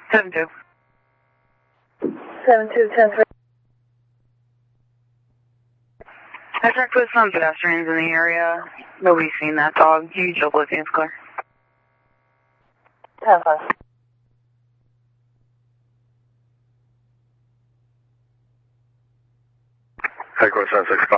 7-2. 7-2-10-3. I checked with some pedestrians in the area. Nobody's seen that dog. Huge oblivious clear. 10-5. Headquarters 76.